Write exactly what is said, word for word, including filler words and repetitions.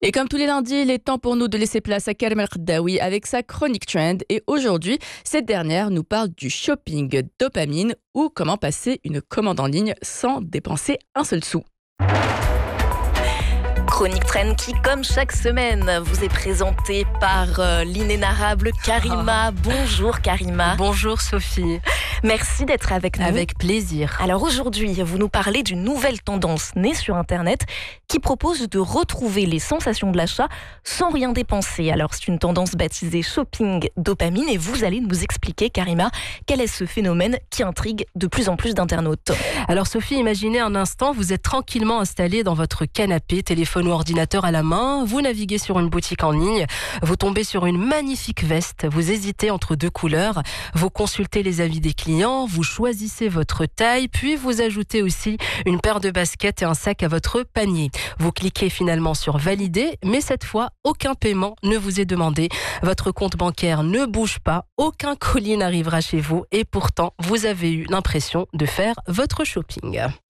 Et comme tous les lundis, il est temps pour nous de laisser place à Karima El-Khattaoui avec sa chronique Trend. Et aujourd'hui, cette dernière nous parle du shopping dopamine ou comment passer une commande en ligne sans dépenser un seul sou. Chronique Trend qui, comme chaque semaine, vous est présentée par euh, l'inénarrable Karima. Oh. Bonjour Karima. Bonjour Sophie. Merci d'être avec nous. Avec plaisir. Alors aujourd'hui, vous nous parlez d'une nouvelle tendance née sur Internet qui propose de retrouver les sensations de l'achat sans rien dépenser. Alors c'est une tendance baptisée shopping dopamine et vous allez nous expliquer, Karima, quel est ce phénomène qui intrigue de plus en plus d'internautes. Alors Sophie, imaginez un instant, vous êtes tranquillement installée dans votre canapé, téléphone ou ordinateur à la main, vous naviguez sur une boutique en ligne, vous tombez sur une magnifique veste, vous hésitez entre deux couleurs, vous consultez les avis des clients, vous choisissez votre taille, puis vous ajoutez aussi une paire de baskets et un sac à votre panier. Vous cliquez finalement sur valider, mais cette fois, aucun paiement ne vous est demandé. Votre compte bancaire ne bouge pas, aucun colis n'arrivera chez vous et pourtant, vous avez eu l'impression de faire votre shopping.